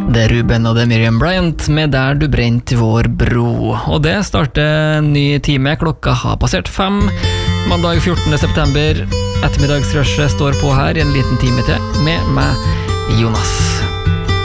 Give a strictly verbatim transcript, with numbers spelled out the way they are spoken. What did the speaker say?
Det er Ruben og det er Miriam Bryant med Der du brent vår bro. Og det starter en ny time, klokka har passert fem. Mandag fjortende september. Ettermiddagsrushet står på her i en liten time til med meg, Jonas.